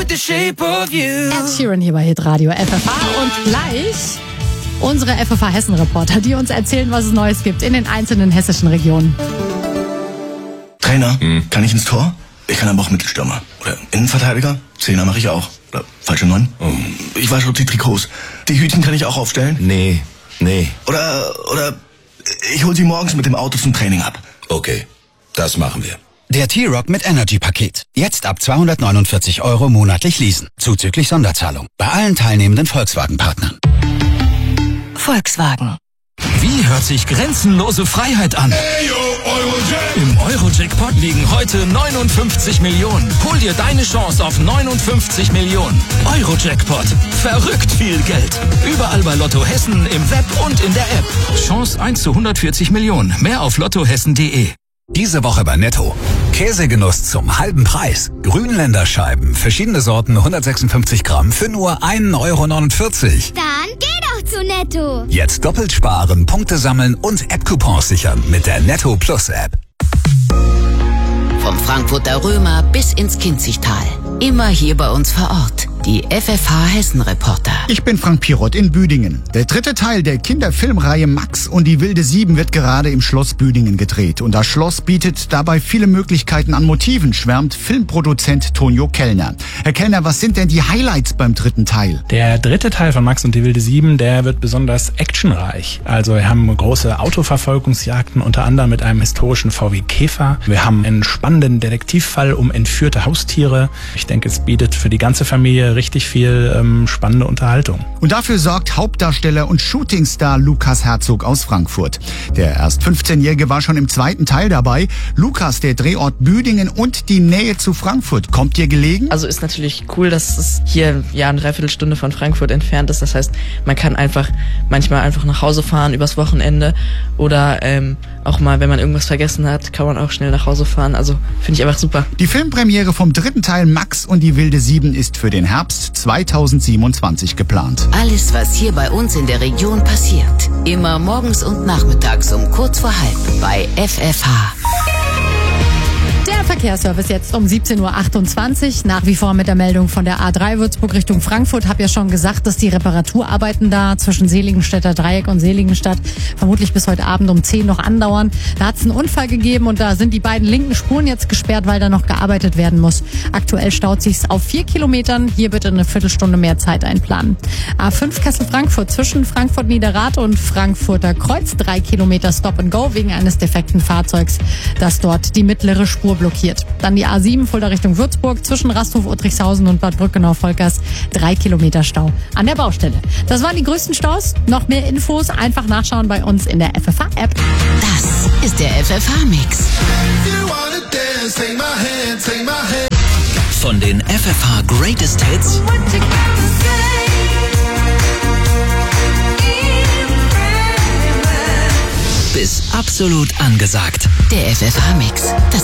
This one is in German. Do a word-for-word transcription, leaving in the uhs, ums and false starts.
the shape of you. Ed Sheeran hier bei Hitradio F F H und gleich unsere F F H Hessen-Reporter, die uns erzählen, was es Neues gibt in den einzelnen hessischen Regionen. Trainer, hm. kann ich ins Tor? Ich kann aber auch Mittelstürmer. Oder Innenverteidiger? Zehner mache ich auch. Oder falsche Neun? Oh. Ich wasche die Trikots. Die Hütchen kann ich auch aufstellen? Nee, nee. Oder, oder ich hol sie morgens mit dem Auto zum Training ab. Okay, das machen wir. Der T-Rock mit Energy-Paket. Jetzt ab zweihundertneunundvierzig Euro monatlich leasen. Zuzüglich Sonderzahlung. Bei allen teilnehmenden Volkswagen-Partnern. Volkswagen. Wie hört sich grenzenlose Freiheit an? Im Euro-Jackpot liegen heute neunundfünfzig Millionen. Hol dir deine Chance auf neunundfünfzig Millionen. Euro-Jackpot. Verrückt viel Geld. Überall bei Lotto Hessen, im Web und in der App. Chance eins zu hundertvierzig Millionen. Mehr auf lottohessen punkt de. Diese Woche bei Netto. Käsegenuss zum halben Preis. Grünländerscheiben, verschiedene Sorten, hundertsechsundfünfzig Gramm für nur ein Euro neunundvierzig. Dann geh doch zu Netto. Jetzt doppelt sparen, Punkte sammeln und App-Coupons sichern mit der Netto Plus App. Vom Frankfurter Römer bis ins Kinzigtal. Immer hier bei uns vor Ort. Die F F H Hessen-Reporter. Ich bin Frank Pirott in Büdingen. Der dritte Teil der Kinderfilmreihe Max und die wilde Sieben wird gerade im Schloss Büdingen gedreht. Und das Schloss bietet dabei viele Möglichkeiten an Motiven, schwärmt Filmproduzent Tonio Kellner. Herr Kellner, was sind denn die Highlights beim dritten Teil? Der dritte Teil von Max und die wilde Sieben, der wird besonders actionreich. Also wir haben große Autoverfolgungsjagden, unter anderem mit einem historischen V W Käfer. Wir haben einen spannenden Detektivfall um entführte Haustiere. Ich denke, es bietet für die ganze Familie richtig viel ähm, spannende Unterhaltung. Und dafür sorgt Hauptdarsteller und Shootingstar Lukas Herzog aus Frankfurt. Der erst fünfzehnjährige war schon im zweiten Teil dabei. Lukas, der Drehort Büdingen und die Nähe zu Frankfurt, kommt dir gelegen? Also ist natürlich cool, dass es hier ja eine Dreiviertelstunde von Frankfurt entfernt ist. Das heißt, man kann einfach manchmal einfach nach Hause fahren übers Wochenende oder ähm, auch mal, wenn man irgendwas vergessen hat, kann man auch schnell nach Hause fahren. Also finde ich einfach super. Die Filmpremiere vom dritten Teil Max und die wilde Sieben ist für den Herbst zweitausendsiebenundzwanzig geplant. Alles, was hier bei uns in der Region passiert. Immer morgens und nachmittags um kurz vor halb bei F F H. Der Verkehrsservice jetzt um siebzehn Uhr achtundzwanzig. Nach wie vor mit der Meldung von der A drei Würzburg Richtung Frankfurt. Hab ja schon gesagt, dass die Reparaturarbeiten da zwischen Seligenstädter Dreieck und Seligenstadt vermutlich bis heute Abend um zehn noch andauern. Da hat es einen Unfall gegeben und da sind die beiden linken Spuren jetzt gesperrt, weil da noch gearbeitet werden muss. Aktuell staut sich's auf vier Kilometern. Hier bitte eine Viertelstunde mehr Zeit einplanen. A fünf Kassel-Frankfurt zwischen Frankfurt-Niederrad und Frankfurter Kreuz. Drei Kilometer Stop and Go wegen eines defekten Fahrzeugs, das dort die mittlere Spur blockiert. Dann die A sieben Fulda Richtung Würzburg zwischen Rasthof, Uttrichshausen und Bad Brückenau-Volkers. Drei Kilometer Stau an der Baustelle. Das waren die größten Staus. Noch mehr Infos einfach nachschauen bei uns in der F F H-App. Das ist der F F H-Mix. Von den F F H Greatest Hits bis absolut angesagt. Der F F H-Mix.